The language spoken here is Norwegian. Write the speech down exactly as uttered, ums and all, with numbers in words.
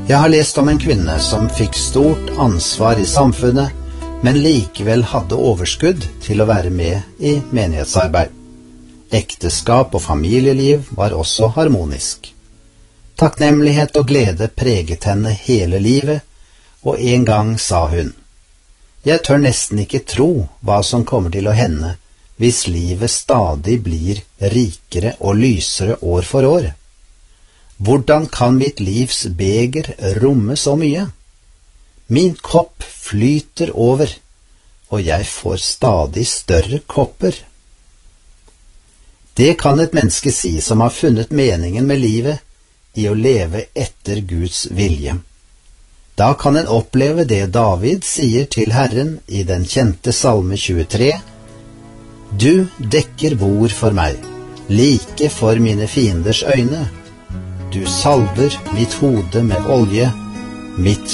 Jeg har lest om en kvinne som fikk stort ansvar i samfunnet, men likevel hadde overskudd til å være med i menighetsarbeid. Ekteskap og familieliv var også harmonisk. Takknemlighet og glede preget henne hele livet, og en gang sa hun: «Jeg tør nesten ikke tro hva som kommer til å hende hvis livet stadig blir rikere og lysere år for år. Hvordan kan mitt livs beger romme så mye? Min kopp flyter over, og jeg får stadig større kopper.» Det kan et menneske si som har funnet meningen med livet i å leve etter Guds vilje. Da kan en oppleve det David sier til Herren i den kjente salme tjuetre: «Du dekker bord for meg, like for mine fienders øyne. Du salver mitt hode med olje, mitt